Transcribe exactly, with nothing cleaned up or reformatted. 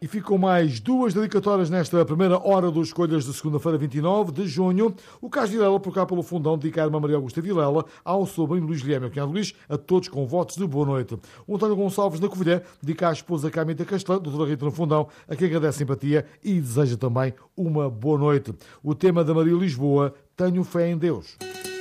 E ficam mais duas dedicatórias nesta primeira hora dos Escolhas de segunda-feira, vinte e nove de junho. O Cas Vilela, por cá pelo fundão, dedicar-me a Maria Augusta Vilela, ao sobrinho Luís Guilherme e ao cunhado Luís, a todos com votos de boa noite. O António Gonçalves, na Covilhã, dedica à esposa Camita Castelã, doutora Rita no fundão, a quem agradece simpatia e deseja também uma boa noite. O tema da Maria Lisboa, Tenho Fé em Deus.